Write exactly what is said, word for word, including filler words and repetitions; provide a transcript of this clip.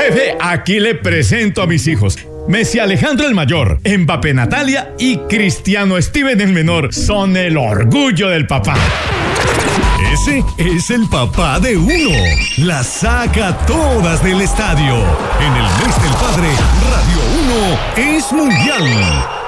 Jefe, aquí le presento a mis hijos. Messi Alejandro el mayor, Mbappé Natalia y Cristiano Steven el menor son el orgullo del papá. Ese es el papá de uno. Las saca todas del estadio. En el mes del padre, Radio uno es mundial.